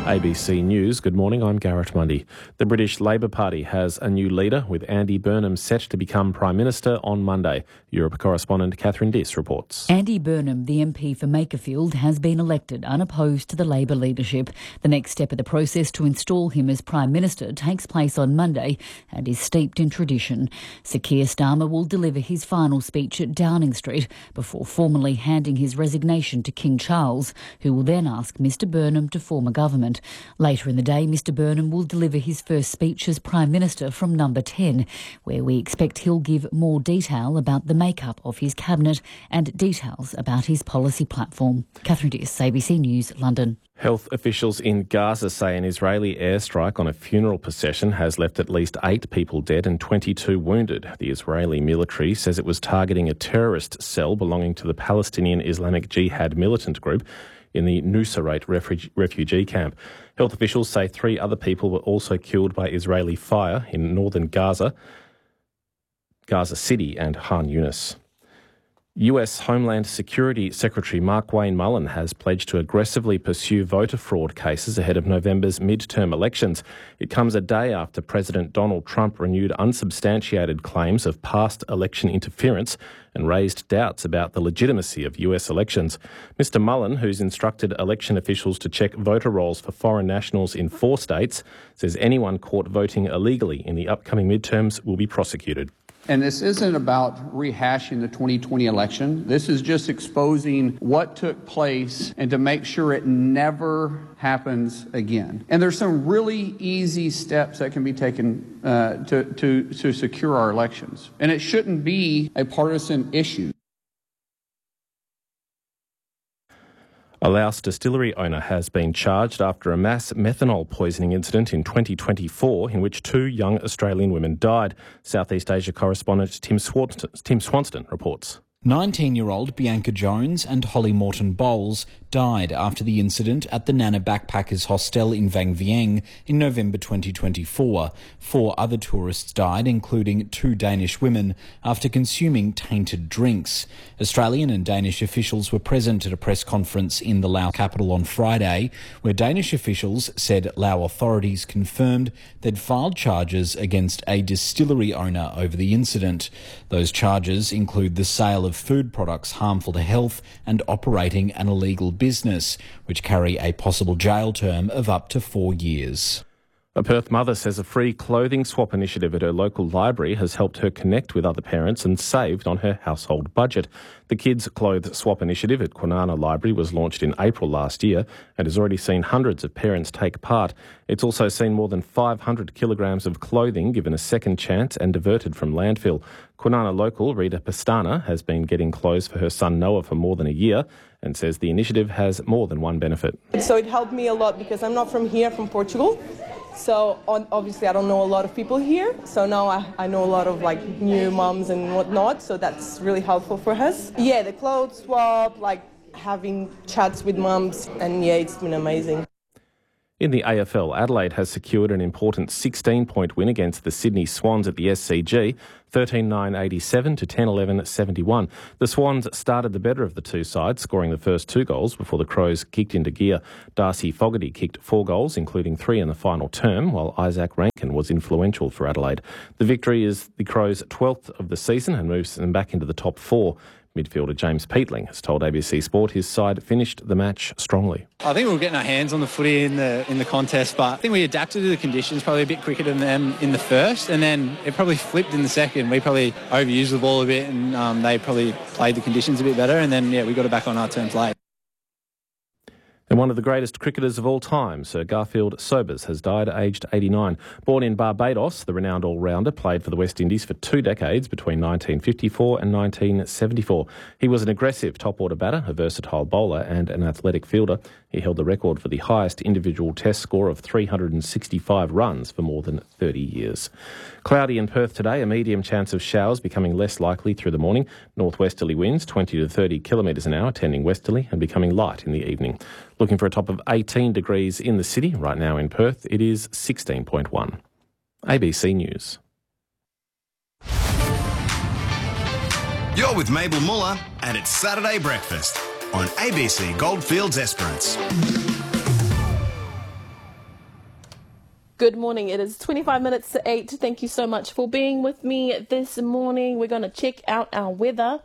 ABC News, good morning, I'm Garrett Mundy. The British Labor Party has a new leader, with Andy Burnham set to become Prime Minister on Monday. Europe correspondent Catherine Diss reports. Andy Burnham, the MP for Makerfield, has been elected unopposed to the Labor leadership. The next step of the process to install him as Prime Minister takes place on Monday and is steeped in tradition. Sir Keir Starmer will deliver his final speech at Downing Street before formally handing his resignation to King Charles, who will then ask Mr Burnham to form a government. Later in the day, Mr Burnham will deliver his first speech as Prime Minister from Number 10, where we expect he'll give more detail about the makeup of his cabinet and details about his policy platform. Catherine Diss, ABC News, London. Health officials in Gaza say an Israeli airstrike on a funeral procession has left at least 8 people dead and 22 wounded. The Israeli military says it was targeting a terrorist cell belonging to the Palestinian Islamic Jihad militant group in the Nusayrat refugee camp. Health officials say 3 other people were also killed by Israeli fire in northern Gaza City and Khan Yunis. US Homeland Security Secretary Markwayne Mullin has pledged to aggressively pursue voter fraud cases ahead of November's midterm elections. It comes a day after President Donald Trump renewed unsubstantiated claims of past election interference and raised doubts about the legitimacy of US elections. Mr Mullin, who's instructed election officials to check voter rolls for foreign nationals in 4 states, says anyone caught voting illegally in the upcoming midterms will be prosecuted. And this isn't about rehashing the 2020 election. This is just exposing what took place and to make sure it never happens again. And there's some really easy steps that can be taken to secure our elections. And it shouldn't be a partisan issue. A Laos distillery owner has been charged after a mass methanol poisoning incident in 2024 in which 2 young Australian women died. Southeast Asia correspondent Tim Swanston reports. 19-year-old Bianca Jones and Holly Morton Bowles died after the incident at the Nana Backpackers Hostel in Vang Vieng in November 2024. 4 other tourists died, including 2 Danish women, after consuming tainted drinks. Australian and Danish officials were present at a press conference in the Laos capital on Friday, where Danish officials said Lao authorities confirmed they'd filed charges against a distillery owner over the incident. Those charges include the sale of food products harmful to health and operating an illegal business, which carry a possible jail term of up to 4 years. A Perth mother says a free clothing swap initiative at her local library has helped her connect with other parents and saved on her household budget. The Kids Clothes Swap initiative at Kwinana Library was launched in April last year and has already seen hundreds of parents take part. It's also seen more than 500 kilograms of clothing given a second chance and diverted from landfill. Kwinana local Rita Pastana has been getting clothes for her son Noah for more than a year and says the initiative has more than one benefit. So it helped me a lot because I'm not from here, from Portugal. So obviously I don't know a lot of people here. So now I know a lot of new moms and whatnot. So that's really helpful for us. Yeah, the clothes swap, having chats with moms, and yeah, it's been amazing. In the AFL, Adelaide has secured an important 16-point win against the Sydney Swans at the SCG, 13-9-87 to 10-11-71. The Swans started the better of the 2 sides, scoring the first 2 goals before the Crows kicked into gear. Darcy Fogarty kicked 4 goals, including 3 in the final term, while Isaac Rankin was influential for Adelaide. The victory is the Crows' 12th of the season and moves them back into the top 4. Midfielder James Peatling has told ABC Sport his side finished the match strongly. I think we were getting our hands on the footy in the contest, but I think we adapted to the conditions probably a bit quicker than them in the first, and then it probably flipped in the second. We probably overused the ball a bit, and they probably played the conditions a bit better, and then we got it back on our terms late. And one of the greatest cricketers of all time, Sir Garfield Sobers, has died aged 89. Born in Barbados, the renowned all-rounder played for the West Indies for 2 decades between 1954 and 1974. He was an aggressive top-order batter, a versatile bowler and an athletic fielder. He held the record for the highest individual test score of 365 runs for more than 30 years. Cloudy in Perth today, a medium chance of showers becoming less likely through the morning. Northwesterly winds 20 to 30 kilometres an hour, tending westerly and becoming light in the evening. Looking for a top of 18 degrees in the city. Right now in Perth, it is 16.1. ABC News. You're with Mabel Muller and it's Saturday Breakfast on ABC Goldfields Esperance. Good morning. It is 25 minutes to 8. Thank you so much for being with me this morning. We're going to check out our weather.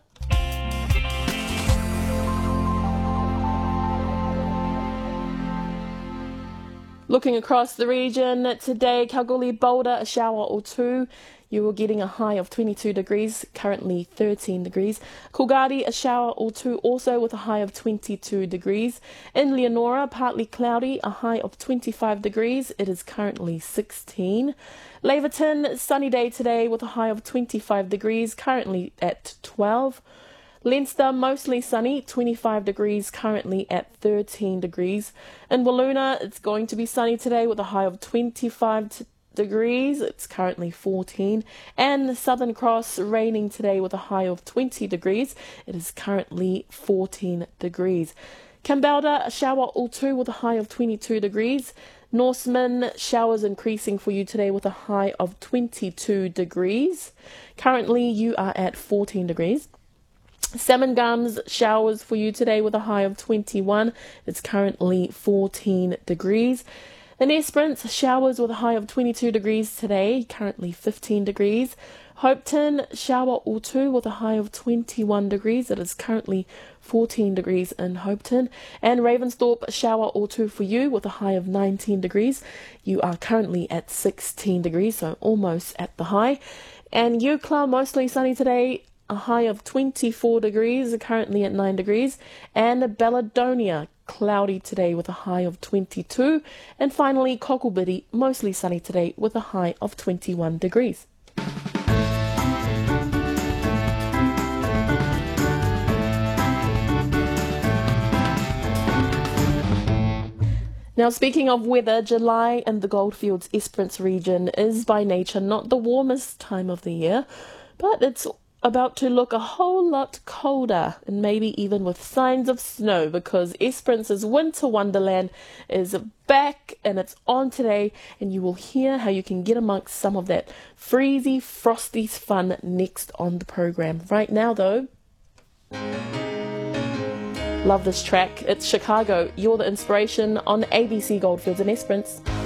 Looking across the region today, Kalgoorlie, Boulder, a shower or two. You are getting a high of 22 degrees, currently 13 degrees. Coolgardie, a shower or two, also with a high of 22 degrees. In Leonora, partly cloudy, a high of 25 degrees. It is currently 16. Laverton, sunny day today with a high of 25 degrees, currently at 12. Leinster, mostly sunny, 25 degrees, currently at 13 degrees. In Wiluna, it's going to be sunny today with a high of 25 degrees. It's currently 14. And Southern Cross, raining today with a high of 20 degrees. It is currently 14 degrees. Kambalda, a shower or two with a high of 22 degrees. Norseman, showers increasing for you today with a high of 22 degrees. Currently, you are at 14 degrees. Salmon Gums, showers for you today with a high of 21. It's currently 14 degrees. In Esperance, showers with a high of 22 degrees today, currently 15 degrees. Hopeton, shower or two with a high of 21 degrees. It is currently 14 degrees in Hopeton. And Ravensthorpe, a shower or two for you with a high of 19 degrees. You are currently at 16 degrees, so almost at the high. And Eucla, mostly sunny today, a high of 24 degrees, currently at 9 degrees. And Belladonna, cloudy today with a high of 22. And finally, Cocklebiddy, mostly sunny today with a high of 21 degrees. Now, speaking of weather, July in the Goldfields Esperance region is by nature not the warmest time of the year, but it's about to look a whole lot colder, and maybe even with signs of snow, because Esperance's winter wonderland is back and it's on today, and you will hear how you can get amongst some of that freezy, frosty fun next on the program. Right now, though, love this track. It's Chicago, You're the Inspiration on ABC Goldfields and Esperance.